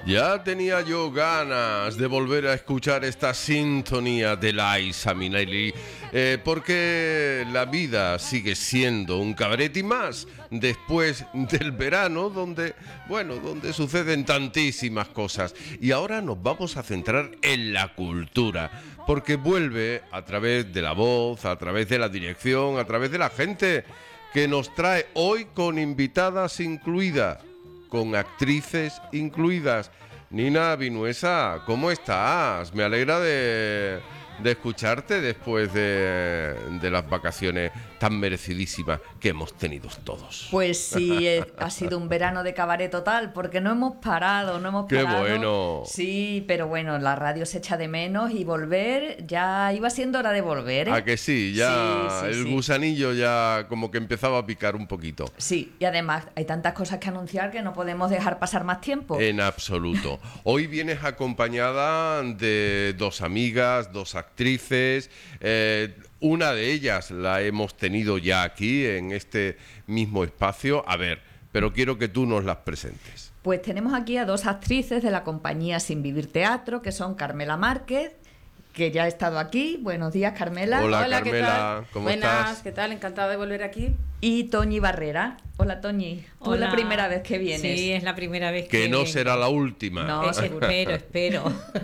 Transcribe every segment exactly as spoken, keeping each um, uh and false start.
Ya tenía yo ganas de volver a escuchar esta sintonía de Liza Minnelli, eh, porque la vida sigue siendo un cabaret y más después del verano, donde, bueno, donde suceden tantísimas cosas. Y ahora nos vamos a centrar en la cultura, porque vuelve a través de la voz, a través de la dirección, a través de la gente que nos trae hoy con invitadas incluidas, con actrices incluidas. Nina Vinuesa, ¿cómo estás? Me alegra de, de escucharte después de, de las vacaciones tan merecidísimas que hemos tenido todos. Pues sí, eh, ha sido un verano de cabaret total, porque no hemos parado, no hemos ¡Qué parado. bueno! Sí, pero bueno, la radio se echa de menos y volver, ya iba siendo hora de volver, ¿eh? ¿A que sí? Ya sí, sí, el sí. gusanillo ya como que empezaba a picar un poquito. Sí, y además hay tantas cosas que anunciar que no podemos dejar pasar más tiempo. En absoluto. Hoy vienes acompañada de dos amigas, dos actrices. Eh, una de ellas la hemos tenido ya aquí en este mismo espacio. A ver, pero quiero que tú nos las presentes. Pues tenemos aquí a dos actrices de la compañía Sin Vivir Teatro, que son Carmela Márquez, que ya ha estado aquí. Buenos días, Carmela. Hola, Hola, Carmela, ¿qué tal? ¿cómo Buenas, estás? ¿qué tal? Encantada de volver aquí. Y Toñi Barrera. Hola, Toñi. Tú es la Hola. primera vez que vienes. Sí, es la primera vez que Que no vengo. será la última. No, Eh, espero, espero.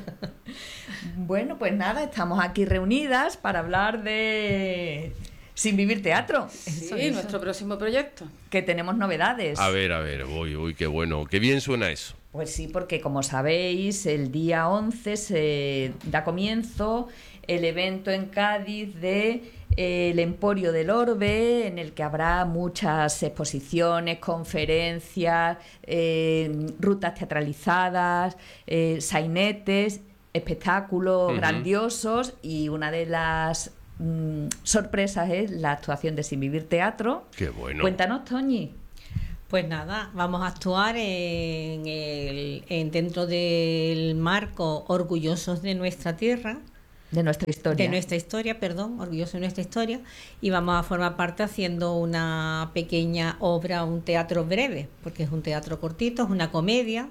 Bueno, pues nada, estamos aquí reunidas para hablar de Sin Vivir Teatro, Sí, Eso, eso. nuestro próximo proyecto. que tenemos novedades. A ver, a ver, uy, uy, qué bueno, qué bien suena eso. Pues sí, porque como sabéis, el día once se da comienzo el evento en Cádiz de eh, el Emporio del Orbe, en el que habrá muchas exposiciones, conferencias, eh, rutas teatralizadas, eh, sainetes, espectáculos Ujú. grandiosos, y una de las mm, sorpresas es la actuación de Sin Vivir Teatro. Qué bueno. Cuéntanos, Toñi. Pues nada, vamos a actuar en el, en, dentro del marco Orgullosos de nuestra tierra, De nuestra historia. de nuestra historia, perdón, Orgullosos de nuestra historia, y vamos a formar parte haciendo una pequeña obra, un teatro breve, porque es un teatro cortito, es una comedia,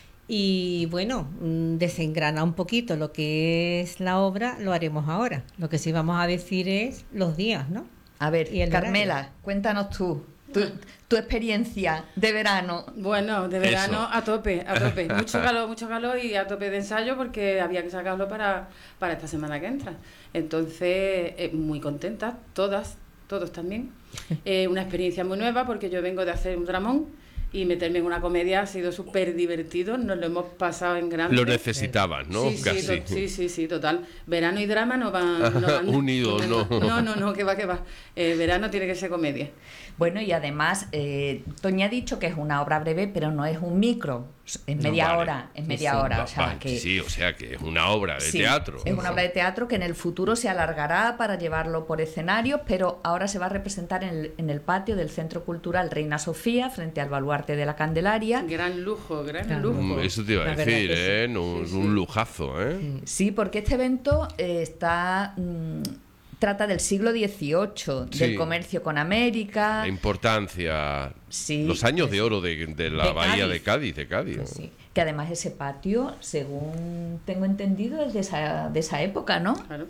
y bueno, mm, desengrana un poquito lo que es la obra, lo haremos ahora. Lo que sí vamos a decir es los días, ¿no? A ver, Y el Carmela, horario. cuéntanos tú, tu, tu experiencia de verano. Bueno, de verano Eso. a tope, a tope. Mucho calor, mucho calor y a tope de ensayo porque había que sacarlo para, para esta semana que entra. Entonces, eh, muy contentas, todas, todos también. Eh, una experiencia muy nueva porque yo vengo de hacer un dramón y meterme en una comedia ha sido súper divertido, nos lo hemos pasado en grande. Lo necesitabas, ¿no? Sí, sí, Casi. to- sí, sí, sí, total. Verano y drama no van, no van Unidos, no. No, no, no, que va, que va. Eh, verano tiene que ser comedia. Bueno, y además, eh, Toñi ha dicho que es una obra breve, pero no es un micro, es No, media vale. hora, es media Va- hora. O sea, va- que, sí, o sea que es una obra de sí, teatro. es una obra de teatro que en el futuro se alargará para llevarlo por escenarios, pero ahora se va a representar en el, en el patio del Centro Cultural Reina Sofía, frente al baluarte de la Candelaria. Gran lujo, gran Claro. Mm, lujo. Eso te iba a La verdad decir, que ¿eh? No, Sí, es sí. un lujazo, ¿eh? Sí, porque este evento eh, está mm, trata del siglo dieciocho, Sí. del comercio con América. La importancia, Sí, los años pues- de oro de, de la de bahía Cádiz. de Cádiz, de Cádiz. Pues sí, que además ese patio, según tengo entendido, es de esa, de esa época, ¿no? Claro.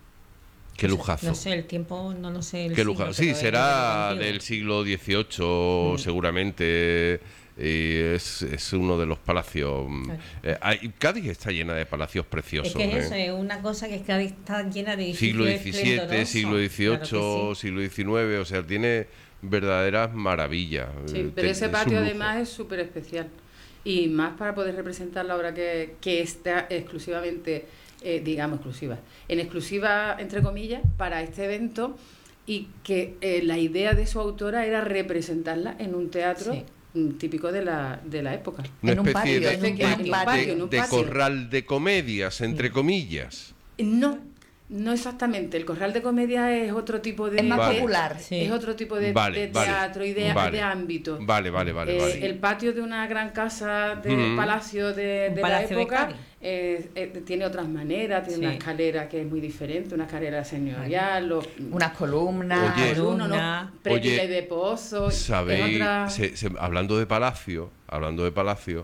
Qué lujazo. No sé, el tiempo, no lo sé. El Qué siglo, lujazo. pero Sí, es será antiguo. del siglo dieciocho, Mm. seguramente. Y es, es uno de los palacios. mm, Claro. eh, hay- Cádiz está llena de palacios preciosos. Es que es ¿eh? eso, es una cosa que cada vez está llena de Siglo edificios diecisiete, esplendorosos. siglo dieciocho, Claro que sí. siglo diecinueve, o sea, tiene verdaderas maravillas. Sí, Eh, pero te- ese es patio un lujo. además es súper especial. Y más para poder representar la obra que, que está exclusivamente, eh, digamos exclusiva, en exclusiva, entre comillas, para este evento, y que eh, la idea de su autora era representarla en un teatro Sí. mm, típico de la, de la época. Una En un especie patio, de, en un de- patio, de- patio, en un de patio. corral de comedias, entre comillas. No, no exactamente. El corral de comedia es otro tipo de... Es más Vale. popular. Sí. Es otro tipo de, Vale, de vale, teatro y de, vale. de ámbito. Vale, vale, vale. Eh, vale. El patio de una gran casa de Mm. palacio de, Un de palacio la de época Cádiz. eh, eh, tiene otras maneras, tiene Sí. una escalera que es muy diferente, una escalera señorial, los, Unas columnas. Oye. uno, Columna. no, prediles Oye, de pozo, es ¿Sabéis? otra- se- se- hablando de palacio, hablando de palacio,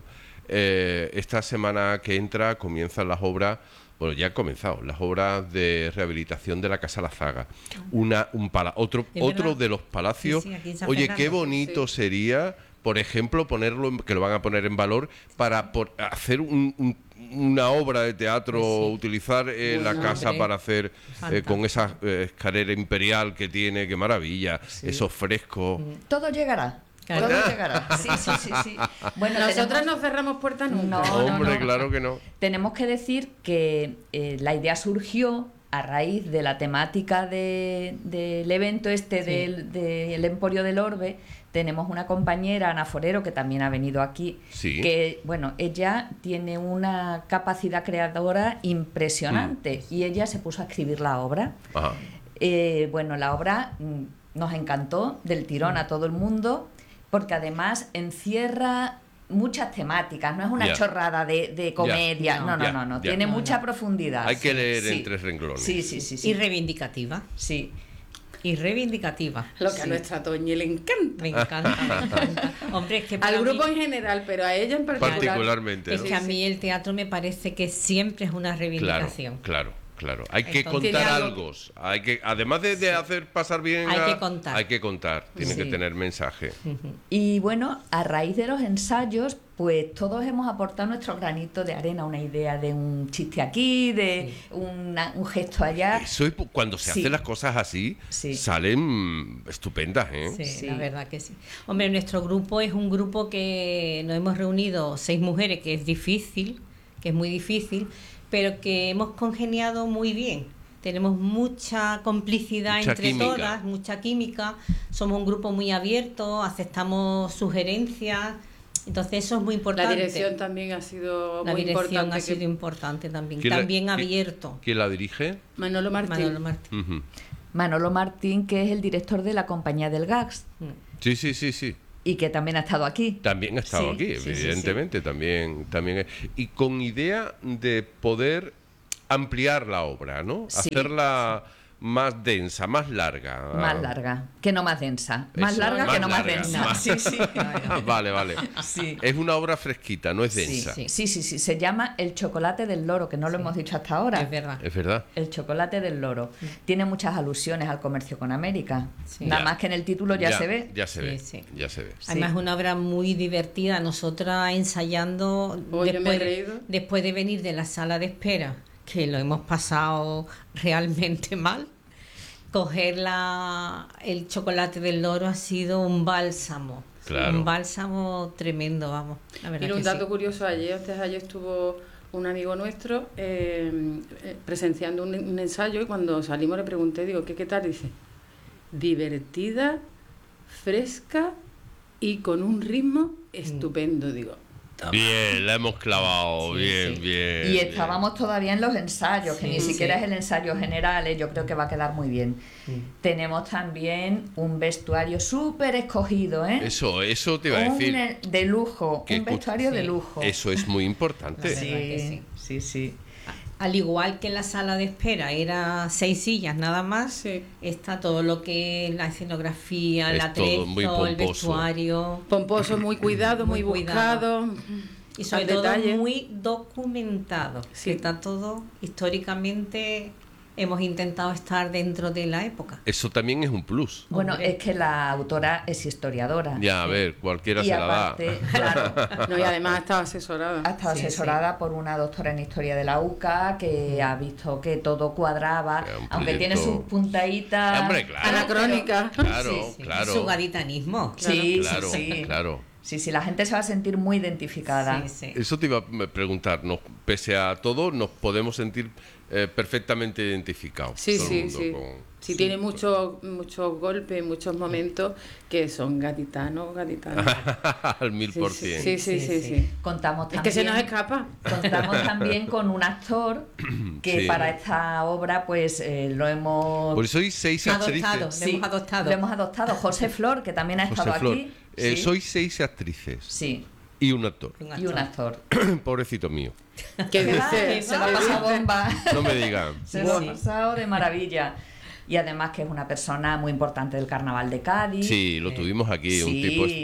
eh, esta semana que entra comienzan las obras, bueno, ya han comenzado, las obras de rehabilitación de la Casa La Zaga. Una, un pala, otro, otro de los palacios. Sí, sí, aquí en San Oye, Fernando. qué bonito Sí. sería, por ejemplo, ponerlo, en- que lo van a poner en valor, para por, hacer un, un, una obra de teatro, Sí. utilizar eh, la Bueno, casa hombre, para hacer eh, fantástico. con esa eh, escalera imperial que tiene, qué maravilla, esos frescos. Todo llegará. Claro. Todo llegará. Sí, sí, sí, sí. Bueno, Nosotras tenemos- no cerramos puertas nunca. No, no, Hombre, no. claro que no. Tenemos que decir que eh, la idea surgió a raíz de la temática de- del evento este Sí. del, del Emporio del Orbe. Tenemos una compañera, Ana Forero, que también ha venido aquí, Sí. que, bueno, ella tiene una capacidad creadora impresionante y ella se puso a escribir la obra. Ajá. Eh, bueno, la obra mm, nos encantó del tirón a todo el mundo, porque además encierra muchas temáticas, no es una Ya. chorrada de, de comedia, No, no, no, ya, no, no, ya. tiene No, mucha no. profundidad. Hay que leer Sí. en tres renglones. Sí, sí, sí, sí. Y reivindicativa. Sí. Y reivindicativa. Lo que a Sí. nuestra Toñi le encanta. Me encanta, me encanta. Hombre, es que para Al grupo mí- en general, pero a ella en particular. Particularmente, es ¿no? que a mí el teatro me parece que siempre es una Claro, reivindicación. claro, claro. Hay que Entonces- contar Tiene algo. Hay que, además de, de hacer pasar bien, Hay a- que contar. Hay que contar. Tiene que Sí. tener mensaje. Y bueno, a raíz de los ensayos, pues todos hemos aportado nuestro granito de arena, una idea de un chiste aquí, de una- un gesto allá. Eso es, pu- cuando se Sí. hacen las cosas así, Sí. salen estupendas, ¿eh? Sí, Sí. la verdad que sí. Hombre, nuestro grupo es un grupo que nos hemos reunido seis mujeres, que es difícil, que es muy difícil, pero que hemos congeniado muy bien. Tenemos mucha complicidad Mucha entre química. todas, mucha química. Somos un grupo muy abierto, aceptamos sugerencias. Entonces eso es muy La importante. dirección también ha sido La muy dirección importante. ha sido que importante también. ¿Quién la- También quién- abierto. ¿Quién la dirige? Manolo Martín. Manolo Martín. Ujú. Manolo Martín, que es el director de la compañía del Gags Sí, sí, sí, sí. y que también ha estado aquí. También ha estado Sí, aquí, sí, sí, evidentemente, también, también. Y con idea de poder ampliar la obra, ¿no? Sí. Hacerla más densa, más larga. Más larga, que no más densa. Más Eso, larga más que no más larga, densa. más- Sí, sí. Vale, vale. Sí. Es una obra fresquita, no es Sí, densa. sí, sí, sí, sí. Se llama El chocolate del loro, que no lo hemos dicho hasta ahora. Es verdad. Es verdad. El chocolate del loro. Tiene muchas alusiones al comercio con América. Sí. Nada Ya. más que en el título ya, se ve. Ya se Sí, ve. sí. Ya se ve. Además, Sí. es una obra muy divertida. Nosotras ensayando Oh, yo me he después, de, reído. después de venir de la sala de espera, que lo hemos pasado realmente mal. Coger la, el chocolate del loro ha sido un bálsamo. Claro. Un bálsamo tremendo, vamos. La verdad Mira, un que dato sí. curioso, ayer, antes de ayer estuvo un amigo nuestro eh, eh, presenciando un, un ensayo y cuando salimos le pregunté, digo, ¿qué, qué tal? Dice, divertida, fresca y con un ritmo estupendo, digo. Bien, la hemos clavado. Sí, bien, sí. bien. Y bien. estábamos todavía en los ensayos, que Sí, ni sí. siquiera es el ensayo general, eh, yo creo que va a quedar muy bien. Tenemos también un vestuario súper escogido, ¿eh? Eso, eso te iba a Un, decir. eh, de lujo, Que un escu- vestuario de sí. lujo. Eso es muy importante. Sí. verdad que sí, sí, sí. Al igual que en la sala de espera era seis sillas nada más, Sí. está todo lo que es la escenografía, Es el todo muy atrezo, el pomposo. vestuario. Pomposo, muy cuidado, muy, Muy buscado. Y sobre al todo detalle. muy documentado. Sí. Que está todo históricamente, hemos intentado estar dentro de la época. Eso también es un plus. Bueno, Hombre. es que la autora es historiadora. Ya, a ver, cualquiera Y se la da. aparte, claro, No, y además estaba asesorada. ha estado Sí, asesorada por una doctora en historia de la U C A que ha visto que todo cuadraba, Era un aunque tiene proyecto- sus puntaditas. Hombre, claro. Anacrónica. Claro, Sí, sí. claro. Su gaditanismo. Sí, Claro, sí, sí. claro. Sí, sí, la gente se va a sentir muy identificada. Sí, sí. Eso te iba a preguntar. Nos, pese a todo, nos podemos sentir eh, perfectamente identificados. Sí, todo el sí, mundo sí. con- Sí, tiene muchos muchos golpes, muchos momentos que son gaditanos, gaditanos. Al mil Sí, por sí, cien. sí, sí, sí, sí. Contamos Es también, que se nos escapa. contamos también con un actor que Sí. para esta obra pues eh, lo hemos Por eso sois seis Adoptado. actrices. Lo hemos adoptado. Lo hemos adoptado. José Flor, que también ha José estado Flor. aquí. Eh, sí, Sois seis actrices sí, y un actor. y un actor. Pobrecito mío. ¿Qué Ay, dice? se lo ha pasado bomba. No me digan. Se lo ha Sí. pasado de maravilla. Y además que es una persona muy importante del Carnaval de Cádiz. Sí, lo tuvimos aquí. Un Sí. tipo es-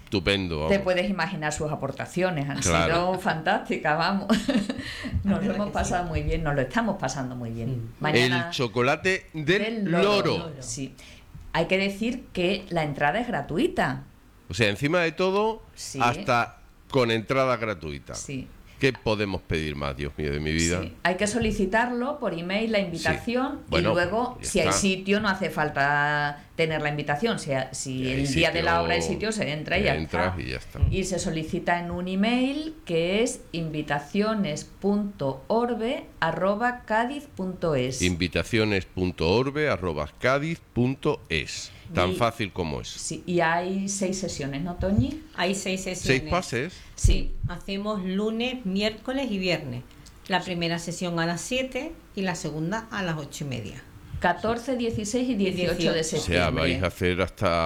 Estupendo. Te Vamos. puedes imaginar sus aportaciones, han Claro. sido fantásticas, vamos. Nos lo verdad hemos que pasado muy bien, nos lo estamos pasando muy bien. Mañana El chocolate del, del loro. Sí. Hay que decir que la entrada es gratuita. O sea, encima de todo, Sí. hasta con entrada gratuita. Sí. ¿Qué podemos pedir más, Dios mío, de mi vida? Sí, hay que solicitarlo por email la invitación Sí. Bueno, y luego ya si hay está. sitio no hace falta tener la invitación, si, si Y hay el día de la sitio, obra hay sitio se entra y ya entras está. y ya está. Y se solicita en un email que es invitaciones punto orbe arroba cádiz punto es. invitaciones punto orbe arroba cádiz punto es. Tan Y- fácil como es. Sí, y hay seis sesiones, ¿no, Toñi? Hay seis sesiones. Seis pases. Sí. Hacemos lunes, miércoles y viernes. La primera sesión a las siete y la segunda a las ocho y media. catorce, dieciséis y dieciocho de O septiembre. sea, vais a hacer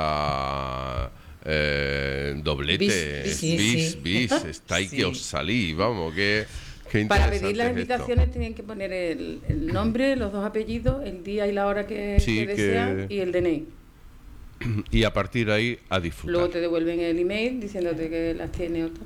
hasta eh, dobletes, Bis, bis. bis, Sí, bis, sí. estáis Sí. que os salís, vamos, que, qué Para interesante pedir las es esto. invitaciones tienen que poner el, el nombre, los dos apellidos, el día y la hora que, Sí, que que- desean y el D N I. Y a partir de ahí a disfrutar. Luego te devuelven el email diciéndote que las tiene o tal.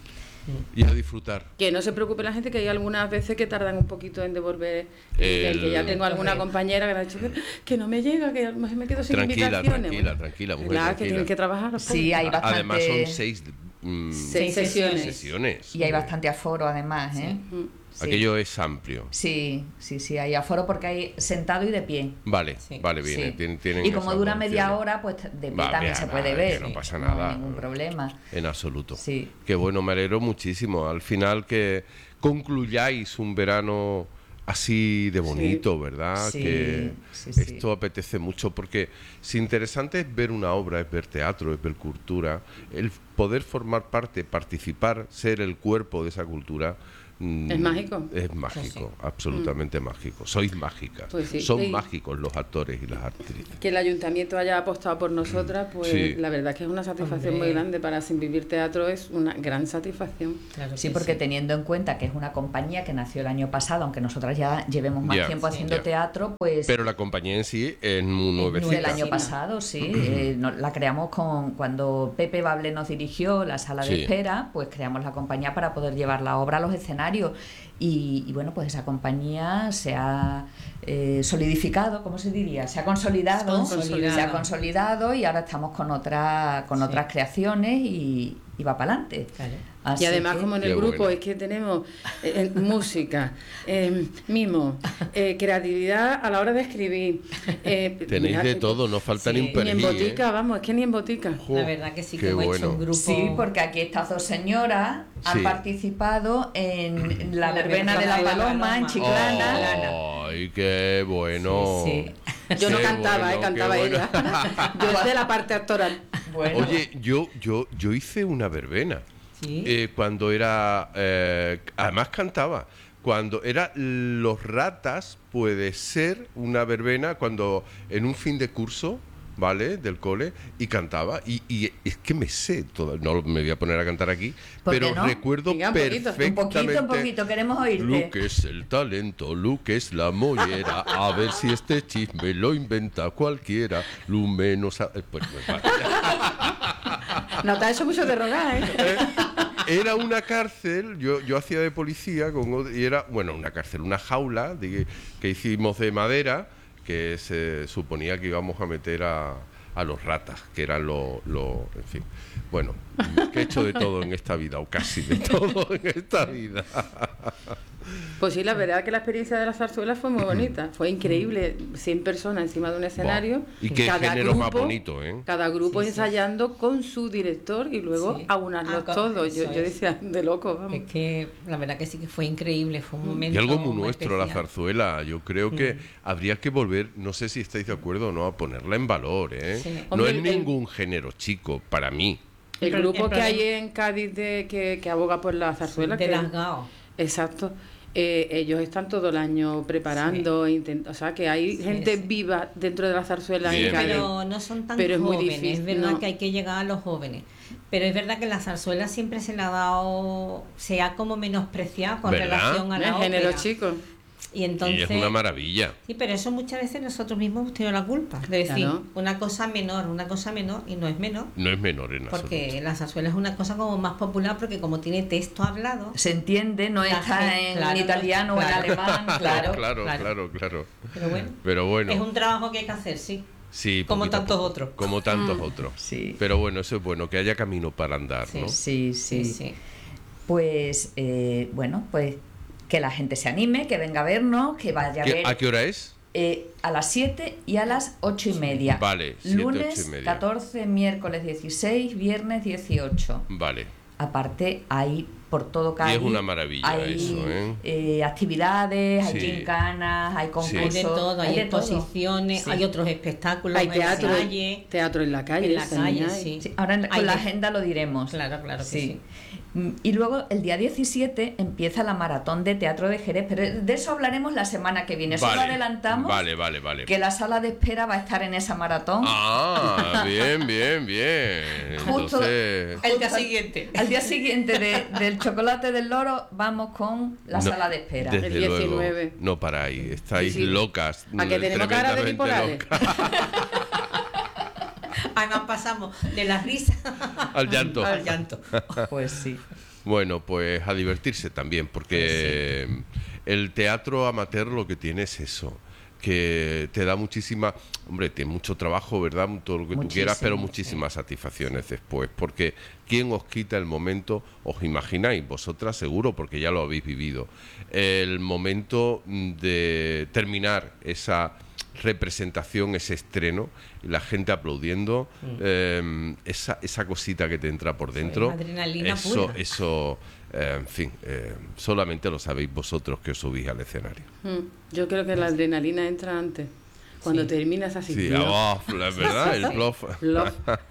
Y a disfrutar. Que no se preocupe la gente, que hay algunas veces que tardan un poquito en devolver el, El- que ya tengo alguna correo. compañera que me ha dicho que, que no me llega, que a lo mejor me quedo sin Tranquila, invitaciones. tranquila, Bueno, tranquila, mujer, claro, que tranquila. tienen que trabajar. los Sí, pobres. hay bastante... Además son seis mm, Seis Seis sesiones. sesiones. Y hay bastante aforo además, ¿eh? Mm. Sí. Aquello es amplio. Sí, sí, sí, hay aforo porque hay sentado y de pie. Vale, Sí. vale, viene. Sí. tienen, tienen Y como esas dura dos media opciones. hora, pues de pie Va, también vea, se va, puede que ver. no pasa No nada. hay ningún problema. En absoluto. Sí. Qué bueno, me alegro muchísimo. Al final que concluyáis un verano así de bonito, ¿verdad? Sí, que sí, sí. esto apetece mucho porque si interesante es ver una obra, es ver teatro, es ver cultura, el poder formar parte, participar, ser el cuerpo de esa cultura. mm, Es mágico. Es mágico, absolutamente mágico. Sois mágicas. Pues sí. Son Y- mágicos los actores y las actrices. Que el ayuntamiento haya apostado por nosotras, pues Sí. la verdad que es una satisfacción Hombre. muy grande. Para Sin Vivir Teatro es una gran satisfacción. Claro Sí, que porque sí. teniendo en cuenta que es una compañía que nació el año pasado, aunque nosotras ya llevemos más Ya, tiempo sí. haciendo Ya. teatro, pues Pero la compañía en sí es muy nuevecita. del año Sí. pasado, sí. eh, no- la creamos con cuando Pepe Bable nos dirigió la sala de Sí. espera, pues creamos la compañía para poder llevar la obra a los escenarios. Y, y bueno, pues esa compañía se ha eh, solidificado, ¿cómo se diría? Se ha consolidado, Consolidado. se ha consolidado y ahora estamos con otra, con Sí. otras creaciones y, y va para adelante. Claro. Y además, como en el Qué grupo bueno. es que tenemos eh, eh, música, eh, mimo, eh, creatividad a la hora de escribir. eh, Tenéis mira, de todo, no falta Sí. ni un Ni en perejil. botica, ¿eh? vamos, es que ni en botica. Jo, La verdad que sí que qué hemos hecho bueno. un grupo. Sí, porque aquí estas dos señoras han Sí. participado en la La verbena de la verbena de la Paloma en Paloma. Chiclana. ¡Ay, qué bueno! Sí, Yo no Qué cantaba, bueno, eh, qué cantaba bueno. ella. Yo es de la parte actoral. Bueno, Oye, yo, yo, yo hice una verbena Sí. eh, cuando era... eh, además cantaba. Cuando era Los Ratas, puede ser una verbena cuando en un fin de curso, ¿vale? Del cole, y cantaba. Y, y es que me sé todo. No me voy a poner a cantar aquí, ¿Por qué pero no? recuerdo Venga, un poquito. Un perfectamente... un poquito, un poquito, queremos oírte. Lu que es el talento, Lu que es la mollera, a ver si este chisme lo inventa cualquiera, Lu menos... a- eh, Pues, pues, vale. No te ha hecho mucho de rogar, ¿eh? Eh, Era una cárcel, yo, yo hacía de policía, con, ot- y era, bueno, una cárcel, una jaula de- que hicimos de madera, que se suponía que íbamos a meter a, a los ratas, que eran los, lo, en fin. Bueno, que he hecho de todo en esta vida, o casi de todo en esta vida. Pues sí, la verdad que la experiencia de la zarzuela fue muy bonita. Fue increíble, cien personas encima de un escenario. Buah, y qué género más bonito, ¿eh? Cada grupo Sí, sí. ensayando con su director y luego Sí. aunarlos Ah, co- todos. Yo, eso yo es. decía, de loco, vamos. Es que la verdad que sí que fue increíble, fue un momento Y algo muy nuestro, la especial. zarzuela. Yo creo que habría que volver, no sé si estáis de acuerdo o no, a ponerla en valor, ¿eh? Sí. No Hombre, es el- el- ningún género chico, para mí. El El pro- grupo el que hay problema- en Cádiz de, que, que aboga por la zarzuela. De que- las G A O. Exacto. Eh, ellos están todo el año preparando, intent- o sea que hay Sí, gente sí. viva dentro de la zarzuela Bien, en Cádiz. Pero no son tan Pero es muy jóvenes, difícil, es verdad no. que hay que llegar a los jóvenes. Pero es verdad que la zarzuela siempre se le ha dado, se ha como menospreciado con ¿Verdad? relación a No la es género ópera. chico. Y entonces... Y es una maravilla. Sí, pero eso muchas veces nosotros mismos hemos tenido la culpa de decir Claro. una cosa menor, una cosa menor, y no es menor. No es menor en Porque absoluto. la zarzuela es una cosa como más popular, porque como tiene texto hablado, Se entiende, no La está gente, en claro, italiano o en claro. alemán, claro. claro, claro. claro, claro. pero bueno, Pero bueno, es un trabajo que hay que hacer, sí. sí, como poquito a tantos poco, otros. Como tantos Mm. otros. Sí. Pero bueno, eso es bueno, que haya camino para andar, Sí, ¿no? Sí, sí. Sí, sí. Pues, eh, bueno, pues que la gente se anime, que venga a vernos, que vaya a ¿Qué- ver ¿A qué hora es? eh, a las siete y a las ocho y media. Vale, siete, Lunes ocho y media. catorce, miércoles dieciséis, viernes dieciocho. Vale. Aparte, hay por todo Cádiz. Y es una maravilla hay, eso, ¿eh? eh, actividades, hay Sí. gincanas, hay concursos. Hay de todo, hay, de todo. exposiciones, Sí. hay otros espectáculos Hay en teatro, la calle. teatro en la calle. En la también calle, hay. sí. Sí, ahora en- Hay con la de- agenda lo diremos. Claro, claro que sí. Mm, Y luego el día diecisiete empieza la maratón de teatro de Jerez, pero de eso hablaremos la semana que viene. Eso lo adelantamos, Vale, vale, vale. que la sala de espera va a estar en esa maratón. Ah, bien, bien, bien. Justo- Entonces, El día siguiente. Al día siguiente de- del chocolate del loro vamos con la no, sala de espera. Desde El diecinueve. luego, no paráis, estáis Sí, sí. locas. ¿A que tenemos cara de tremendamente bipolares? locas. Además pasamos de la risa Al llanto. al llanto. Pues sí. Bueno, pues a divertirse también, porque el teatro amateur lo que tiene es eso, que te da muchísima, hombre, tiene mucho trabajo, ¿verdad? Todo lo que tú quieras, pero Muchísimo, muchísimas satisfacciones después, porque ¿quién os quita el momento? Os imagináis, vosotras seguro, porque ya lo habéis vivido, el momento de terminar esa representación, ese estreno, y la gente aplaudiendo, eh, esa, esa cosita que te entra por dentro, adrenalina eso, pura. eso eh, en fin, eh, solamente lo sabéis vosotros que os subís al escenario. Mm, Yo creo que la adrenalina entra antes. Cuando Sí. terminas así. Sí, bluff, ah, es verdad, el bluff. bluff.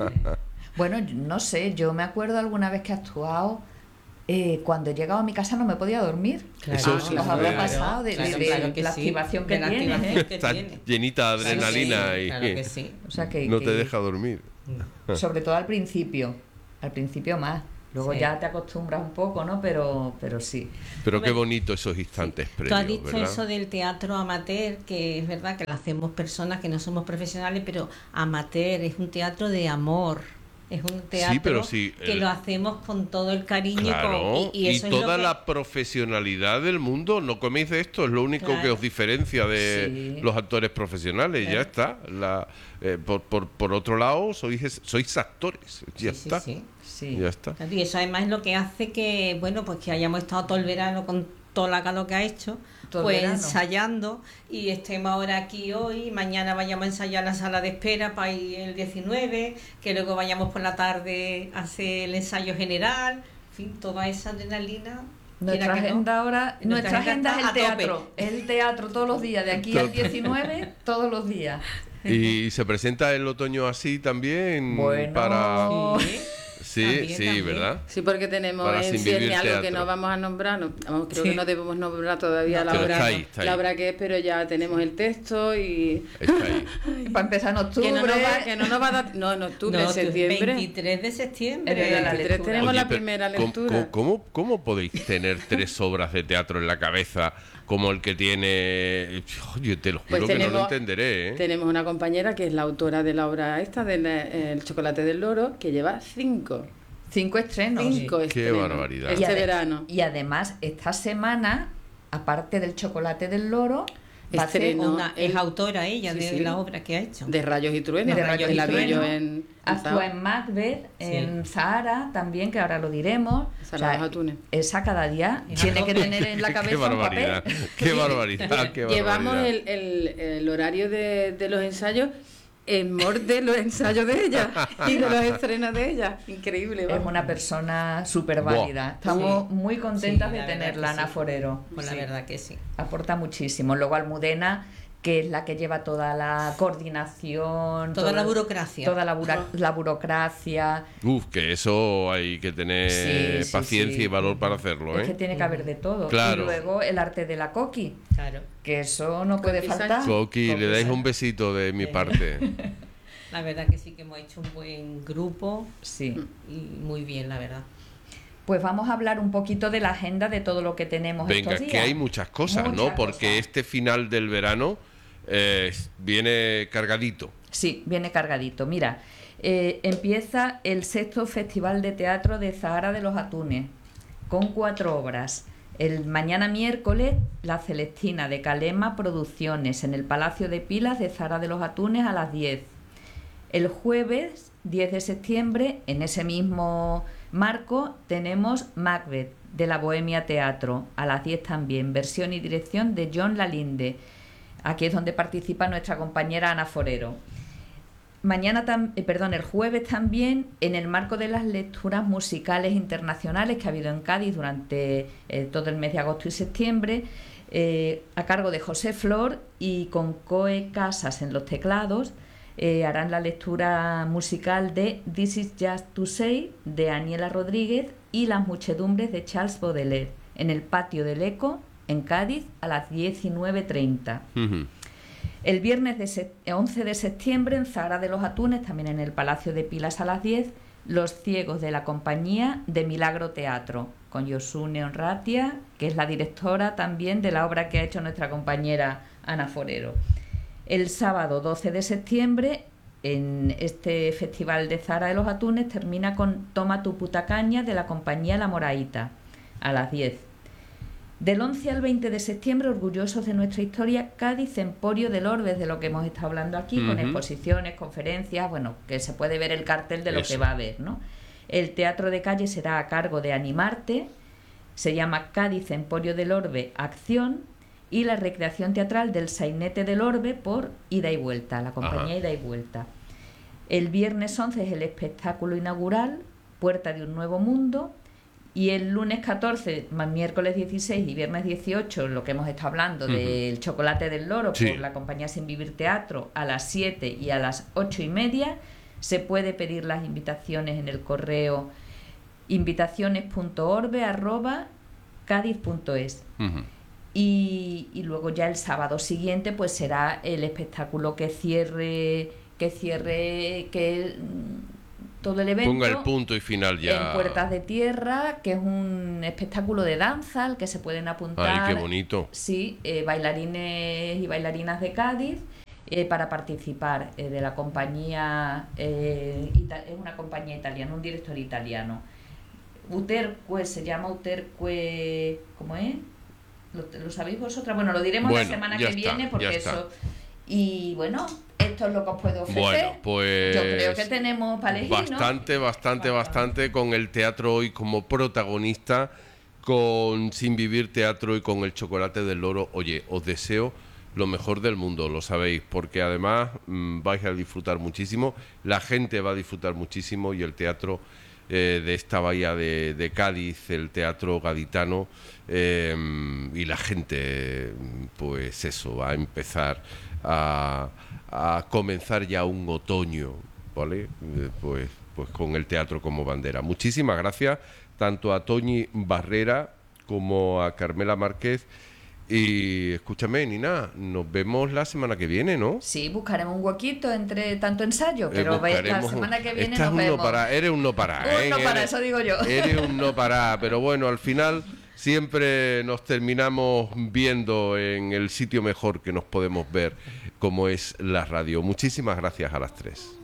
Bueno, yo no sé, yo me acuerdo alguna vez que he actuado, eh, cuando he llegado a mi casa no me podía dormir. Eso sí, Os habrá claro, pasado de, claro, de- claro de que la sí, activación que de la tiene, activación ¿eh? que Está tiene. llenita de Claro que adrenalina sí, y claro que sí. O sea que, no que- te deja dormir. sobre todo al principio, al principio más. Luego Sí. ya te acostumbras un poco, ¿no? Pero, pero sí. Pero qué Hombre, bonito esos instantes Tú has previos, dicho ¿verdad? eso del teatro amateur, que es verdad que lo hacemos personas que no somos profesionales, pero amateur es un teatro de amor. Es un teatro pero sí, que el- lo hacemos con todo el cariño Claro, con- y, y eso es toda lo que- la profesionalidad del mundo, no coméis de esto, es lo único Claro. que os diferencia de Sí. los actores profesionales, ya Claro. está. La, eh, por, por, por otro lado, sois, es- sois actores, ya Sí, sí, está. sí. Sí. Ya está. Claro, y eso además es lo que hace que, bueno, pues que hayamos estado todo el verano con toda la calor que ha hecho, Todo el pues verano. ensayando y estemos ahora aquí hoy, mañana vayamos a ensayar la sala de espera para ir el diecinueve, que luego vayamos por la tarde a hacer el ensayo general, en fin, toda esa adrenalina. Nuestra quiera que no. agenda ahora, Nuestra nuestra agenda agenda es el está a teatro. tope. Es el teatro todos los días, de aquí al diecinueve, todos los días. ¿Y se presenta el otoño así también? Bueno. Para... Sí. Sí, También, sí, también. ¿verdad? Sí, porque tenemos Para en sin vivir ciernes algo que teatro. no vamos a nombrar. No, vamos, creo Sí. que no debemos nombrar todavía la Pero obra, está ahí, está ahí. la obra que es, pero ya tenemos el texto y Está ahí. Para empezar en octubre. que no, nos va, que no nos va a dar. No, en octubre, No, en septiembre. veintitrés de septiembre. Es verdad, la veintitrés lectura. tenemos la pero primera ¿cómo- lectura. ¿cómo, cómo podéis tener tres obras de teatro en la cabeza como el que tiene... Oye, te lo juro Pues que no lo tenemos- entenderé, ¿eh? Tenemos una compañera que es la autora de la obra esta, del El chocolate del loro, que lleva cinco. Cinco estrenos. Cinco Qué estrenos barbaridad. Y Este ade- verano. Y además, esta semana, aparte del chocolate del loro, va a hacer Estreno. Una- es el- autora ella Sí, de sí. la obra que ha hecho. De rayos y truenos. De Rayos que y la vi yo Truenos. en, en actúa Zao. en Macbeth, Sí. en Zahara también, que ahora lo diremos. Zahara de los Atunes. Esa cada día Es tiene a que tope. tener en la Qué cabeza un barbaridad, papel. qué barbaridad, qué Llevamos barbaridad. el, el, el horario de, de los ensayos en morde los ensayos de ella y de los estrenos de ella. Increíble, Es vamos. una persona súper válida. Buah. Estamos Sí. muy contentas Sí, de la verdad tenerla, que Ana sí. Forero. Pues la Sí. verdad que sí. Aporta muchísimo. Luego Almudena, que es la que lleva toda la coordinación, Toda la burocracia. toda la, bura- la burocracia. Uf, que eso hay que tener Sí, sí, paciencia sí. y valor para hacerlo, Es que ¿eh? tiene que haber de todo. Claro. Y luego el arte de la coqui, Claro. que eso no puede Coqui faltar. Coqui, le Coqui dais Sánchez. un besito de mi parte. La verdad que sí que hemos hecho un buen grupo Sí. y muy bien, la verdad. Pues vamos a hablar un poquito de la agenda de todo lo que tenemos Venga, estos días. que hay muchas cosas, muchas ¿no? Porque cosas. este final del verano eh, viene cargadito. Sí, viene cargadito. Mira, eh, empieza el sexto Festival de Teatro de Zahara de los Atunes, con cuatro obras. El mañana miércoles, La Celestina de Calema Producciones, en el Palacio de Pilas de Zahara de los Atunes a las diez. El jueves, diez de septiembre, en ese mismo marco, tenemos Macbeth, de la Bohemia Teatro, a las diez también, versión y dirección de John Lalinde. Aquí es donde participa nuestra compañera Ana Forero. Mañana, tam, eh, perdón, el jueves también, en el marco de las lecturas musicales internacionales que ha habido en Cádiz durante eh, todo el mes de agosto y septiembre, eh, a cargo de José Flor y con Coe Casas en los teclados, eh, harán la lectura musical de This is Just to Say de Aniela Rodríguez y Las muchedumbres de Charles Baudelaire en el Patio del Eco en Cádiz a las diecinueve treinta. Uh-huh. El viernes de once de septiembre en Zahara de los Atunes, también en el Palacio de Pilas a las diez, Los ciegos de la compañía de Milagro Teatro, con Yosune Onratia, que es la directora también de la obra que ha hecho nuestra compañera Ana Forero. El sábado doce de septiembre, en este Festival de Zahara de los Atunes, termina con Toma tu puta caña de la compañía La Moraíta, a las diez. Del once al veinte de septiembre, orgullosos de nuestra historia, Cádiz Emporio del Orbe, de lo que hemos estado hablando aquí, uh-huh. con exposiciones, conferencias, bueno, que se puede ver el cartel de lo Eso. que va a haber, ¿no? El teatro de calle será a cargo de Animarte, se llama Cádiz Emporio del Orbe Acción, y la recreación teatral del Sainete del Orbe por Ida y Vuelta, la compañía Ajá. Ida y Vuelta. El viernes once es el espectáculo inaugural, Puerta de un Nuevo Mundo. Y el lunes catorce, miércoles dieciséis y viernes dieciocho, lo que hemos estado hablando uh-huh. del Chocolate del Loro sí. por la compañía Sin Vivir Teatro, a las siete y a las ocho y media. Se puede pedir las invitaciones en el correo invitaciones punto orbe arroba cádiz punto es. Uh-huh. y, y luego ya el sábado siguiente pues será el espectáculo que cierre, que cierre, que... todo el evento. Ponga el punto y final ya. En Puertas de Tierra, que es un espectáculo de danza al que se pueden apuntar. Ay, qué bonito. Sí, eh, bailarines y bailarinas de Cádiz eh, para participar eh, de la compañía, eh, ita- es una compañía italiana, un director italiano. Uterque, se llama Uterque, ¿cómo es? ¿Lo, lo sabéis vosotras? Bueno, lo diremos bueno, la semana que está, viene porque eso... Y bueno, esto es lo que os puedo ofrecer. Bueno, pues... Yo creo que tenemos para elegir, Bastante, ¿no? bastante, bastante con el teatro hoy como protagonista, con Sin Vivir Teatro y con el Chocolate del Loro. Oye, os deseo lo mejor del mundo, lo sabéis, porque además mmm, vais a disfrutar muchísimo, la gente va a disfrutar muchísimo y el teatro eh, de esta bahía de, de Cádiz, el teatro gaditano, eh, y la gente, pues eso, va a empezar a, a comenzar ya un otoño, ¿vale? Eh, pues, pues con el teatro como bandera. Muchísimas gracias tanto a Toñi Barrera como a Carmela Márquez. Y escúchame, Nina, nos vemos la semana que viene, ¿no? Sí, buscaremos un huequito entre tanto ensayo, pero eh, la semana que viene Estás nos un vemos. No para, eres un no para, ¿eh? Un no para, eres, eso digo yo. Eres un no para, pero bueno, al final siempre nos terminamos viendo en el sitio mejor que nos podemos ver, como es la radio. Muchísimas gracias a las tres.